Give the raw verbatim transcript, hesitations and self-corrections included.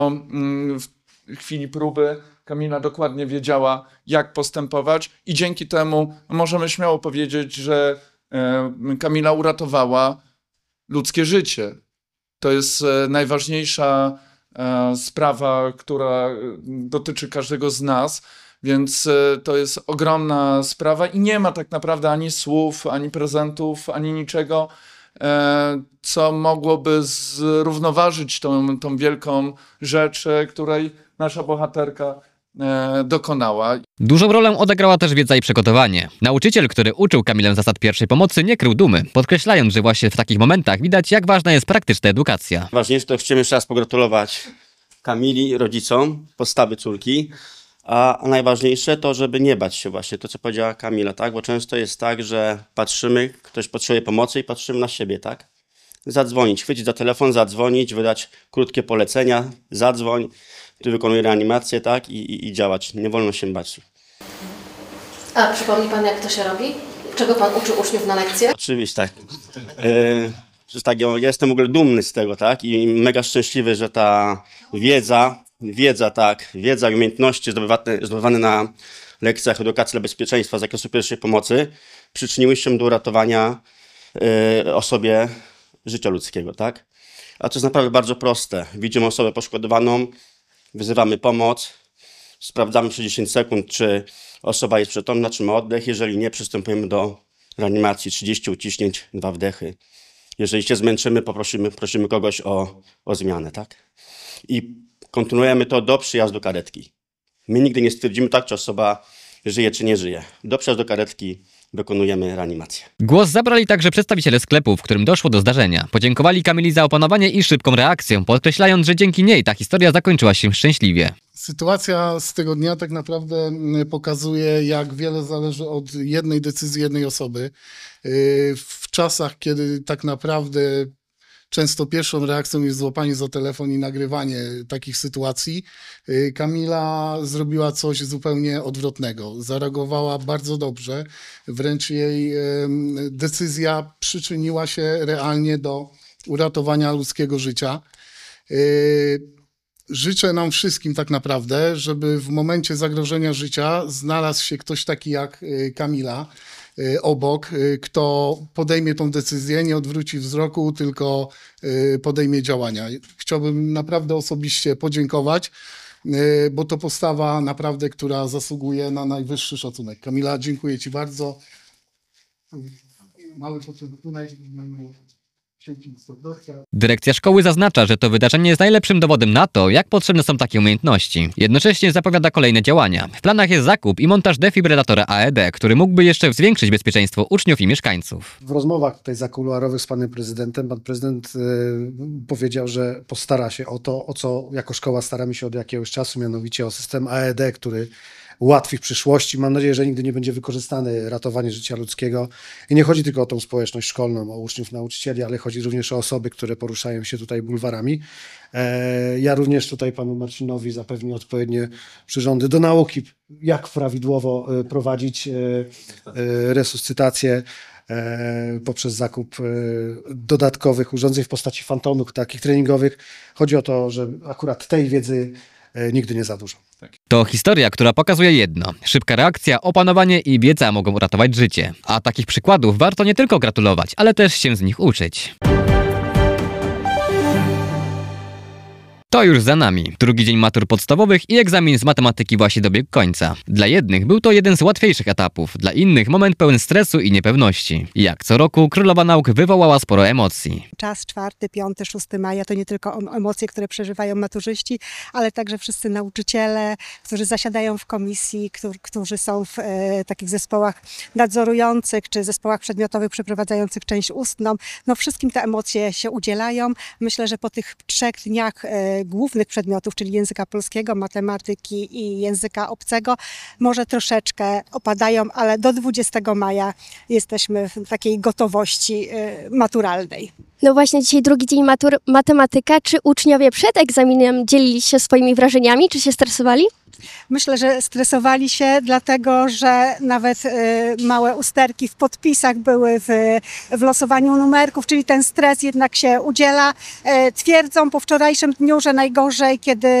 W chwili próby Kamila dokładnie wiedziała, jak postępować i dzięki temu możemy śmiało powiedzieć, że Kamila uratowała ludzkie życie. To jest najważniejsza sprawa, która dotyczy każdego z nas, więc to jest ogromna sprawa i nie ma tak naprawdę ani słów, ani prezentów, ani niczego, co mogłoby zrównoważyć tą, tą wielką rzecz, której nasza bohaterka dokonała. Dużą rolę odegrała też wiedza i przygotowanie. Nauczyciel, który uczył Kamilę zasad pierwszej pomocy, nie krył dumy, podkreślając, że właśnie w takich momentach widać, jak ważna jest praktyczna edukacja. Ważniejsze to chcemy jeszcze raz pogratulować Kamili, rodzicom, postawy córki, a najważniejsze to, żeby nie bać się właśnie, to co powiedziała Kamila, tak? Bo często jest tak, że patrzymy, ktoś potrzebuje pomocy i patrzymy na siebie, tak? Zadzwonić, chwycić za telefon, zadzwonić, wydać krótkie polecenia, zadzwoń, który wykonuje reanimację, tak? I, i, i działać. Nie wolno się bać. A przypomni pan, jak to się robi? Czego pan uczy uczniów na lekcjach? Oczywiście, tak. Yy, że tak, ja jestem w ogóle dumny z tego, tak? I mega szczęśliwy, że ta wiedza, wiedza, tak, wiedza i umiejętności zdobywane, zdobywane na lekcjach edukacji dla bezpieczeństwa z zakresu pierwszej pomocy przyczyniły się do uratowania yy, osobie życia ludzkiego, tak? A to jest naprawdę bardzo proste. Widzimy osobę poszkodowaną, wyzywamy pomoc, sprawdzamy przez dziesięć sekund, czy osoba jest przytomna, czy ma oddech. Jeżeli nie, przystępujemy do reanimacji. trzydzieści uciśnięć, dwa wdechy. Jeżeli się zmęczymy, poprosimy prosimy kogoś o, o zmianę, tak? I kontynuujemy to do przyjazdu karetki. My nigdy nie stwierdzimy tak, czy osoba żyje, czy nie żyje. Do przyjazdu karetki wykonujemy reanimację. Głos zabrali także przedstawiciele sklepu, w którym doszło do zdarzenia. Podziękowali Kamili za opanowanie i szybką reakcję, podkreślając, że dzięki niej ta historia zakończyła się szczęśliwie. Sytuacja z tego dnia tak naprawdę pokazuje, jak wiele zależy od jednej decyzji jednej osoby. W czasach, kiedy tak naprawdę często pierwszą reakcją jest złapanie za telefon i nagrywanie takich sytuacji, Kamila zrobiła coś zupełnie odwrotnego. Zareagowała bardzo dobrze, wręcz jej decyzja przyczyniła się realnie do uratowania ludzkiego życia. Życzę nam wszystkim tak naprawdę, żeby w momencie zagrożenia życia znalazł się ktoś taki jak Kamila obok, kto podejmie tą decyzję, nie odwróci wzroku, tylko podejmie działania. Chciałbym naprawdę osobiście podziękować, bo to postawa naprawdę, która zasługuje na najwyższy szacunek. Kamila, dziękuję ci bardzo. Mały początek. Dyrekcja szkoły zaznacza, że to wydarzenie jest najlepszym dowodem na to, jak potrzebne są takie umiejętności. Jednocześnie zapowiada kolejne działania. W planach jest zakup i montaż defibrylatora A E D, który mógłby jeszcze zwiększyć bezpieczeństwo uczniów i mieszkańców. W rozmowach tutaj zakuluarowych z panem prezydentem, pan prezydent yy, powiedział, że postara się o to, o co jako szkoła staramy się od jakiegoś czasu, mianowicie o system A E D, który ułatwi w przyszłości. Mam nadzieję, że nigdy nie będzie wykorzystany ratowanie życia ludzkiego. I nie chodzi tylko o tą społeczność szkolną, o uczniów, nauczycieli, ale chodzi również o osoby, które poruszają się tutaj bulwarami. E, ja również tutaj panu Marcinowi zapewnię odpowiednie przyrządy do nauki, jak prawidłowo prowadzić e, e, resuscytację e, poprzez zakup e, dodatkowych urządzeń w postaci fantomów, takich treningowych. Chodzi o to, że akurat tej wiedzy e, nigdy nie za dużo. To historia, która pokazuje jedno. Szybka reakcja, opanowanie i wiedza mogą uratować życie. A takich przykładów warto nie tylko gratulować, ale też się z nich uczyć. To już za nami. Drugi dzień matur podstawowych i egzamin z matematyki właśnie dobiegł końca. Dla jednych był to jeden z łatwiejszych etapów, dla innych moment pełen stresu i niepewności. Jak co roku Królowa Nauk wywołała sporo emocji. Czas czwarty, piąty, szósty maja to nie tylko emocje, które przeżywają maturzyści, ale także wszyscy nauczyciele, którzy zasiadają w komisji, którzy, którzy są w e, takich zespołach nadzorujących czy zespołach przedmiotowych przeprowadzających część ustną. No wszystkim te emocje się udzielają. Myślę, że po tych trzech dniach e, głównych przedmiotów, czyli języka polskiego, matematyki i języka obcego, może troszeczkę opadają, ale do dwudziestego maja jesteśmy w takiej gotowości maturalnej. No właśnie dzisiaj drugi dzień matur, matematyka. Czy uczniowie przed egzaminem dzielili się swoimi wrażeniami, czy się stresowali? Myślę, że stresowali się, dlatego że nawet e, małe usterki w podpisach były w, w losowaniu numerków, czyli ten stres jednak się udziela. E, Twierdzą po wczorajszym dniu, że najgorzej, kiedy